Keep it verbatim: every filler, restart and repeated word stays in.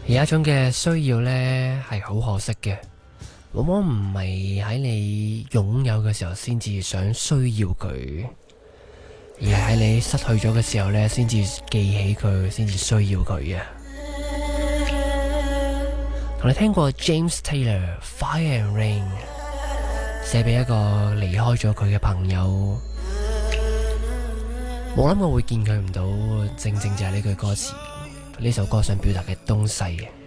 有一種嘅需要呢，係好可惜嘅，往往唔係喺你擁有嘅時候先至想需要佢，而係喺你失去咗嘅時候呢，先至記起佢，先至需要佢啊！同你聽過 James Taylor Fire and Rain， 寫俾一個離開咗佢嘅朋友，冇諗過會見佢唔到，正正就係呢句歌詞，呢首歌想表達嘅東西。